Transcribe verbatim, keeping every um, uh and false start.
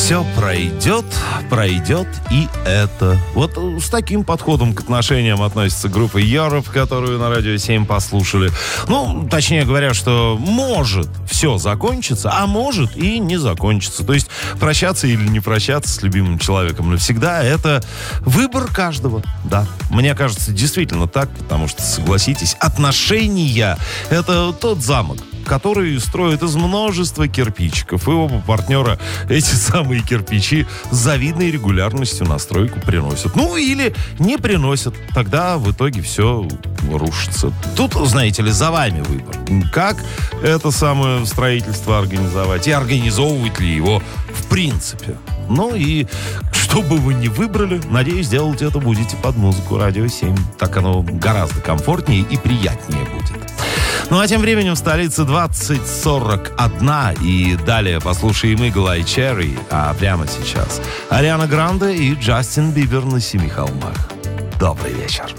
все пройдет, пройдет и это. Вот с таким подходом к отношениям относится группа Europe, которую на Радио семь послушали. Ну, точнее говоря, что может все закончиться, а может и не закончиться. То есть прощаться или не прощаться с любимым человеком навсегда — это выбор каждого. Да, мне кажется, действительно так, потому что, согласитесь, отношения — это тот замок, который строят из множества кирпичиков. И оба партнера эти самые кирпичи с завидной регулярностью на стройку приносят. Ну, или не приносят. Тогда в итоге все рушится. Тут, знаете ли, за вами выбор. Как это самое строительство организовать? И организовывать ли его в принципе? Ну и что бы вы ни выбрали, надеюсь, делать это будете под музыку Радио семь. Так оно гораздо комфортнее и приятнее будет. Ну а тем временем в столице двадцать сорок один, и далее послушаем Eagle Eye Cherry, а прямо сейчас Ариана Гранде и Джастин Бибер на Семи холмах. Добрый вечер.